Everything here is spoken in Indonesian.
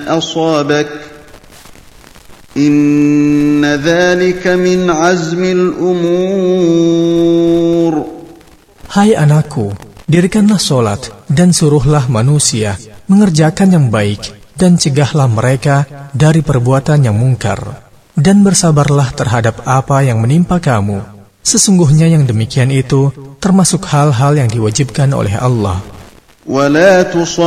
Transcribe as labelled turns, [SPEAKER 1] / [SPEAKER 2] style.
[SPEAKER 1] أصابك إن ذلك من عزم الأمور.
[SPEAKER 2] Hai anakku, dirikanlah solat dan suruhlah manusia mengerjakan yang baik dan cegahlah mereka dari perbuatan yang mungkar. Dan bersabarlah terhadap apa yang menimpa kamu. Sesungguhnya yang demikian itu termasuk hal-hal yang diwajibkan oleh Allah.